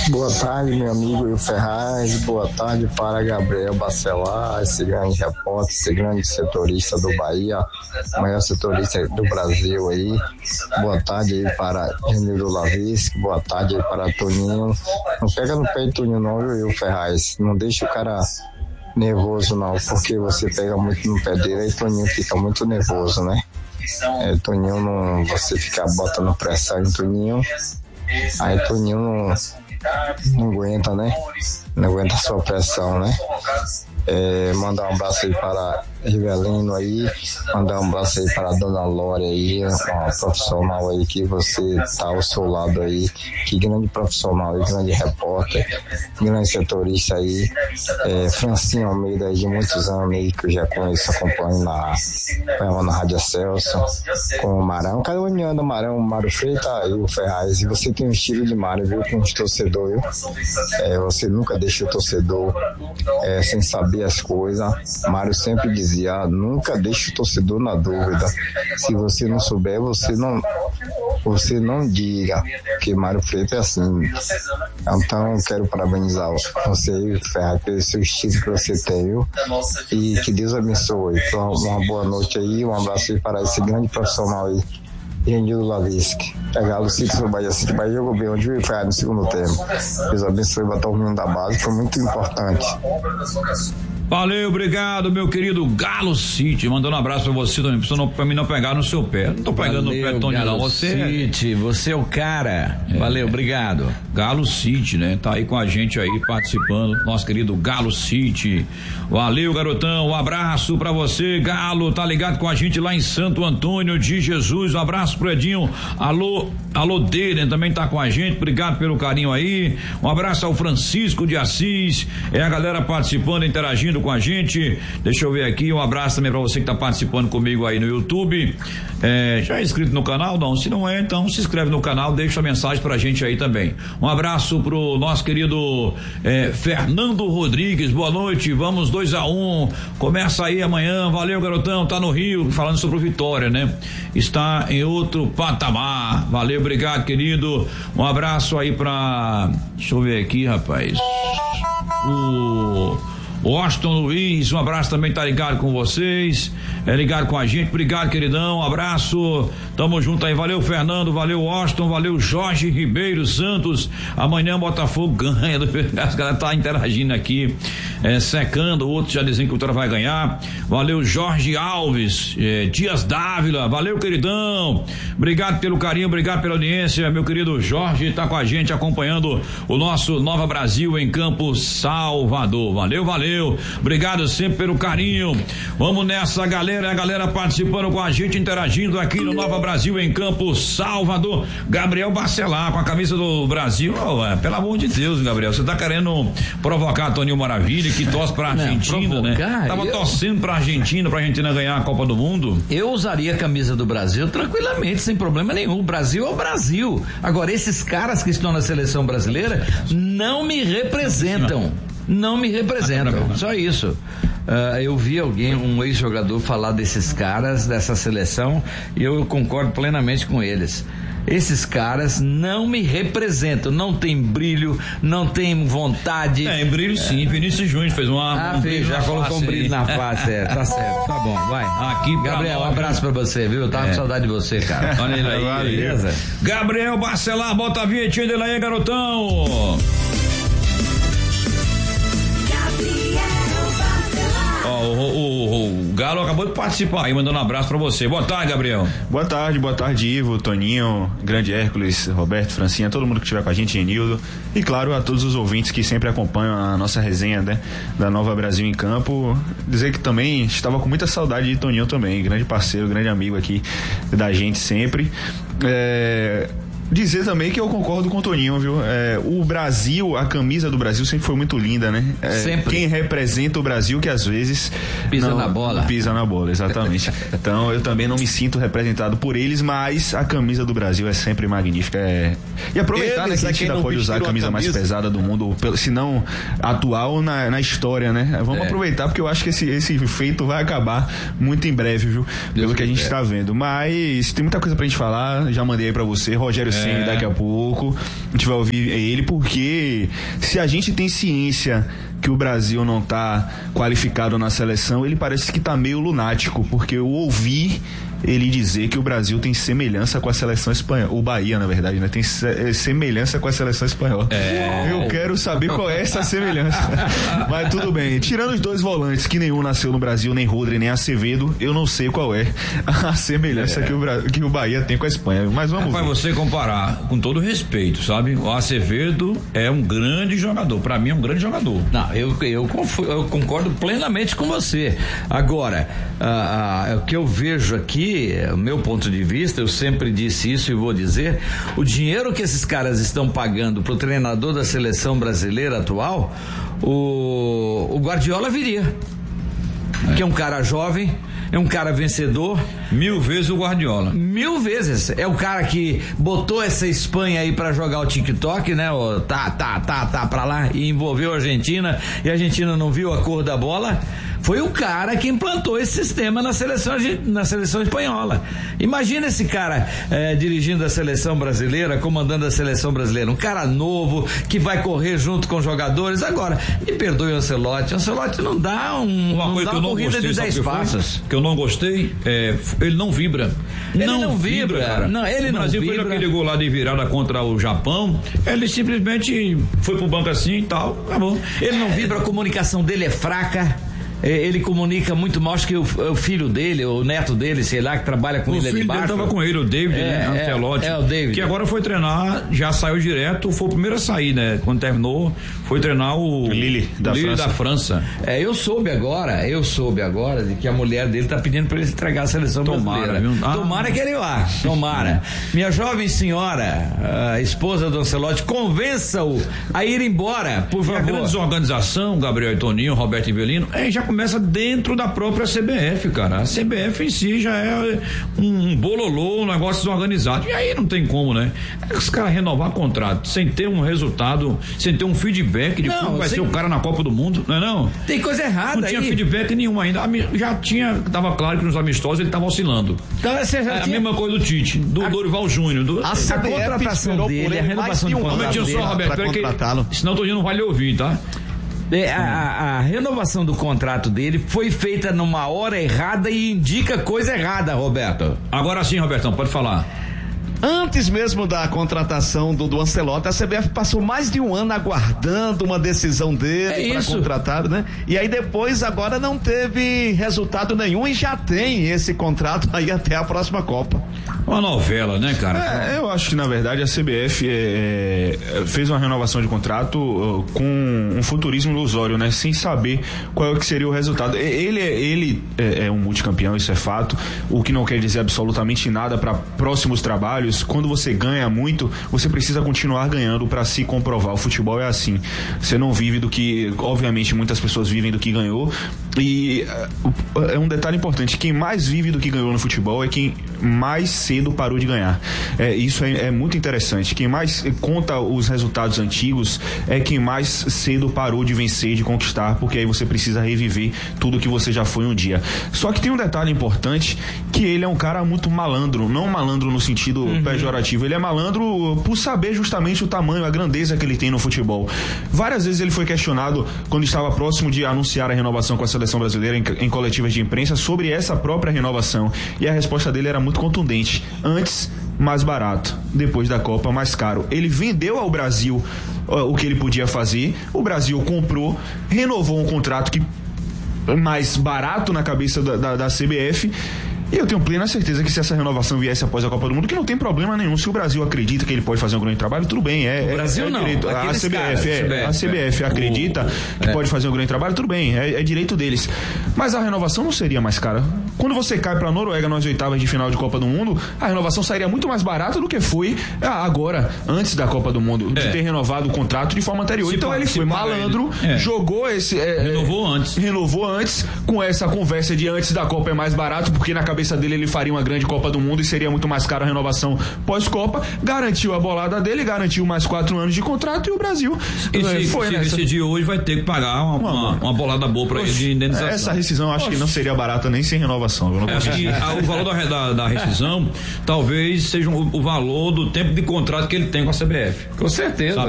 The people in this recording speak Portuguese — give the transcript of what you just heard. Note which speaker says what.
Speaker 1: Boa tarde, meu amigo Will Ferraz. Boa tarde para Gabriel Bacelar, esse grande repórter, esse grande setorista do Bahia, o maior setorista do Brasil aí. Boa tarde aí para Renildo Lavisque. Boa tarde aí para Toninho. Não pega no pé de Toninho não, viu, Will Ferraz? Não deixa o cara nervoso não, porque você pega muito no pé dele e Toninho fica muito nervoso, né? Toninho não, você fica botando pressão em Toninho, aí Toninho não aguenta, né? Não aguenta a sua pressão, né? Mandar um abraço aí para Rivelino aí, mandar um abraço aí para a Dona Lore aí, uma profissional aí que você tá ao seu lado aí, que grande profissional aí, grande repórter, grande setorista aí, Francinho Almeida aí, de muitos anos aí, que eu já conheço, acompanho na Rádio Celso, com o Marão. Cadê o União do Marão? O Mário Freitas aí, o Ferraz, e você tem um estilo de Mário, viu, com os torcedores, viu? Você nunca deixa o torcedor sem saber as coisas. Mário sempre dizia, nunca deixe o torcedor na dúvida. Se você não souber, você não diga, porque Mário Freitas é assim. Então, quero parabenizar você, Ferraz, pelo seu estilo que você tem, viu? E que Deus abençoe. Uma boa noite aí, um abraço aí para esse grande profissional aí, Renildo Lavisque. Galo City do Bahia City. Bahia jogou bem onde o Ferraz no segundo tempo. Deus abençoe, botar o menino da base, foi muito importante.
Speaker 2: Valeu, obrigado, meu querido Galo City. Mandando um abraço pra você, Toninho. Pra mim não pegar no seu pé. Não tô pegando no pé, Toninho, não.
Speaker 3: Você é o cara. Valeu, obrigado.
Speaker 2: Galo City, né? Tá aí com a gente aí, participando. Nosso querido Galo City. Valeu, garotão. Um abraço pra você, Galo. Tá ligado com a gente lá em Santo Antônio de Jesus. Um abraço pro Edinho. Alô dele, também tá com a gente. Obrigado pelo carinho aí. Um abraço ao Francisco de Assis. A galera participando, interagindo com a gente. Deixa eu ver aqui, um abraço também pra você que tá participando comigo aí no YouTube. Já é inscrito no canal? Não, se não é, então se inscreve no canal, deixa a mensagem pra gente aí também. Um abraço pro nosso querido Fernando Rodrigues, boa noite, vamos 2-1, começa aí amanhã, valeu garotão, tá no Rio, falando sobre o Vitória, né? Está em outro patamar, valeu, obrigado querido, um abraço aí pra, deixa eu ver aqui, rapaz, o Washington Luiz, um abraço também, tá ligado com vocês, ligado com a gente, obrigado queridão, um abraço, tamo junto aí, valeu Fernando, valeu Washington, valeu Jorge Ribeiro Santos, amanhã Botafogo ganha, os caras tá interagindo aqui, secando, outros já dizem que o Vitória vai ganhar, valeu Jorge Alves, Dias Dávila, valeu queridão, obrigado pelo carinho, obrigado pela audiência, meu querido Jorge tá com a gente acompanhando o nosso Nova Brasil em Campo Salvador, valeu, obrigado sempre pelo carinho, vamos nessa galera, a galera participando com a gente, interagindo aqui no Nova Brasil em Campo Salvador, Gabriel Bacelar com a camisa do Brasil, pelo amor de Deus, Gabriel, você tá querendo provocar Toninho Maravilha, que torce pra Argentina, né? Tava torcendo pra Argentina ganhar a Copa do Mundo.
Speaker 3: Eu usaria a camisa do Brasil tranquilamente, sem problema nenhum, o Brasil é o Brasil, agora esses caras que estão na seleção brasileira não me representam. Não me representam, só isso. Eu vi um ex-jogador falar desses caras, dessa seleção, e eu concordo plenamente com eles. Esses caras não me representam, não tem brilho, não tem vontade.
Speaker 2: Brilho sim, Vinícius Júnior fez
Speaker 3: já colocou um brilho na face, tá certo, tá bom, vai.
Speaker 2: Aqui,
Speaker 3: Gabriel, um abraço pra você, viu? Eu tava com saudade de você, cara.
Speaker 2: Olha ele aí, beleza? Gabriel Bacelar, bota a vinhetinha dele aí, garotão. O Galo acabou de participar aí, mandando um abraço pra você. Boa tarde, Gabriel.
Speaker 4: Boa tarde, Ivo, Toninho, Grande Hércules, Roberto, Francinha, todo mundo que estiver com a gente, Genildo, e claro, a todos os ouvintes que sempre acompanham a nossa resenha, né, da Nova Brasil em Campo. Dizer que também estava com muita saudade de Toninho também, grande parceiro, grande amigo aqui da gente sempre. Dizer também que eu concordo com o Toninho, viu? O Brasil, a camisa do Brasil sempre foi muito linda, né?
Speaker 3: Sempre.
Speaker 4: Quem representa o Brasil que às vezes
Speaker 3: pisa na bola.
Speaker 4: Pisa na bola, exatamente. Então eu também não me sinto representado por eles, mas a camisa do Brasil é sempre magnífica. E aproveitar, né, que a gente ainda pode usar a camisa mais pesada do mundo, se não atual na história, né? Vamos aproveitar, porque eu acho que esse feito vai acabar muito em breve, viu? Pelo que a gente está vendo. Mas tem muita coisa pra gente falar, já mandei aí pra você, Rogério sim, daqui a pouco a gente vai ouvir ele, porque se a gente tem ciência que o Brasil não tá qualificado na seleção, ele parece que tá meio lunático, porque eu ouvi ele dizer que o Brasil tem semelhança com a seleção espanhola, o Bahia, na verdade, né? Tem semelhança com a seleção espanhola. Eu quero saber qual é essa semelhança. Mas tudo bem, tirando os dois volantes, que nenhum nasceu no Brasil, nem Rodri, nem Acevedo, eu não sei qual é a semelhança que o Bahia tem com a Espanha, mas vamos ver.
Speaker 2: Para você comparar, com todo respeito, sabe? O Acevedo é um grande jogador, para mim é um grande jogador.
Speaker 3: Não, eu concordo plenamente com você. Agora, o que eu vejo aqui, o meu ponto de vista, eu sempre disse isso e vou dizer, o dinheiro que esses caras estão pagando pro treinador da seleção brasileira atual, o Guardiola viria. Que é um cara jovem, é um cara vencedor.
Speaker 2: 1000 vezes o Guardiola.
Speaker 3: 1000 vezes. É o cara que botou essa Espanha aí pra jogar o TikTok, né? Tá pra lá, e envolveu a Argentina, e a Argentina não viu a cor da bola. Foi o cara que implantou esse sistema na seleção espanhola. Imagina esse cara dirigindo a seleção brasileira, comandando a seleção brasileira. Um cara novo, que vai correr junto com os jogadores. Agora, me perdoe o Ancelotti. O Ancelotti não dá uma corrida de 10 passos.
Speaker 2: Que eu não gostei, ele não vibra.
Speaker 3: Ele não vibra,
Speaker 2: cara.
Speaker 3: Não, ele
Speaker 2: o Brasil
Speaker 3: não vibra.
Speaker 2: fez aquele gol lá de virada contra o Japão, ele simplesmente foi pro banco assim e tal, acabou.
Speaker 3: Ele não vibra, a comunicação dele é fraca. Ele comunica muito mal, acho que o filho dele, o neto dele, sei lá, que trabalha com ele ali embaixo.
Speaker 2: O filho dele tava com ele, o David, né? Ancelotti.
Speaker 3: O David.
Speaker 2: Que agora foi treinar, já saiu direto, foi o primeiro a sair, né? Quando terminou, foi treinar o
Speaker 4: Lille da França.
Speaker 3: Eu soube agora de que a mulher dele tá pedindo pra ele entregar a seleção brasileira. Tomara que ele vá, tomara. Minha jovem senhora, a esposa do Ancelotti, convença-o a ir embora, por favor.
Speaker 2: A grande desorganização, Gabriel e Toninho, Roberto e Velino, já começa dentro da própria CBF, cara. A CBF em si já é um bololô, um negócio desorganizado. E aí não tem como, né? Os caras renovar contrato sem ter um resultado, sem ter um feedback de como vai ser o cara na Copa do Mundo, não é não?
Speaker 3: Tem coisa errada.
Speaker 2: Não tinha feedback nenhum ainda. Já tinha, tava claro que nos amistosos ele tava oscilando.
Speaker 3: Então,
Speaker 2: a mesma coisa do Tite, do Dorival Júnior.
Speaker 3: A contratação dele, a renovação de
Speaker 2: contrato. Senão o Toninho não vai lhe ouvir, tá?
Speaker 3: A renovação do contrato dele foi feita numa hora errada e indica coisa errada, Roberto.
Speaker 2: Agora sim, Robertão, pode falar.
Speaker 5: Antes mesmo da contratação do Ancelotti, a CBF passou mais de um ano aguardando uma decisão dele para contratar, né? E aí depois, agora não teve resultado nenhum e já tem esse contrato aí até a próxima Copa.
Speaker 2: Uma novela, né, cara?
Speaker 4: Eu acho que na verdade a CBF fez uma renovação de contrato com um futurismo ilusório, né? Sem saber qual é que seria o resultado. Ele é um multicampeão, isso é fato, o que não quer dizer absolutamente nada para próximos trabalhos. Quando você ganha muito, você precisa continuar ganhando para se comprovar. O futebol é assim. Você não vive do que, obviamente, muitas pessoas vivem do que ganhou. E é um detalhe importante: quem mais vive do que ganhou no futebol é quem mais cedo parou de ganhar. Isso é muito interessante. Quem mais conta os resultados antigos é quem mais cedo parou de vencer, de conquistar, porque aí você precisa reviver tudo que você já foi um dia. Só que tem um detalhe importante, que ele é um cara muito malandro, não malandro no sentido pejorativo, ele é malandro por saber justamente o tamanho, a grandeza que ele tem no futebol. Várias vezes ele foi questionado quando estava próximo de anunciar a renovação com a seleção brasileira em coletivas de imprensa sobre essa própria renovação, e a resposta dele era muito contundente: antes mais barato, depois da Copa mais caro. Ele vendeu ao Brasil o que ele podia fazer, o Brasil comprou, renovou um contrato que mais barato na cabeça da CBF. E eu tenho plena certeza que se essa renovação viesse após a Copa do Mundo, que não tem problema nenhum. Se o Brasil acredita que ele pode fazer um grande trabalho, tudo bem.
Speaker 3: O Brasil não.
Speaker 4: Direito. A CBF acredita que pode fazer um grande trabalho, tudo bem. É direito deles. Mas a renovação não seria mais cara. Quando você cai pra Noruega nas oitavas de final de Copa do Mundo, a renovação sairia muito mais barata do que foi agora, antes da Copa do Mundo, de ter renovado o contrato de forma anterior. Então ele foi malandro, jogou esse... Renovou antes, com essa conversa de antes da Copa é mais barato, porque na cabeça dele ele faria uma grande Copa do Mundo e seria muito mais caro a renovação pós-Copa. Garantiu a bolada dele, garantiu mais 4 anos de contrato, e o Brasil
Speaker 2: se decidir hoje vai ter que pagar uma bolada boa pra ele de indenização.
Speaker 4: Essa rescisão acho que não seria barata nem sem renovação. situação.
Speaker 2: Acho que o valor da rescisão talvez seja o valor do tempo de contrato que ele tem com a CBF.
Speaker 3: Com certeza.
Speaker 2: Sabe?